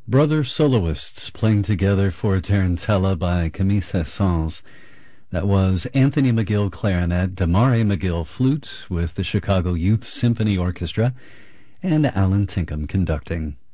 Brother soloists playing together for Tarantella by Camille Saint-Saëns. That was Anthony McGill clarinet, Damare McGill flute with the Chicago Youth Symphony Orchestra, and Alan Tinkham conducting.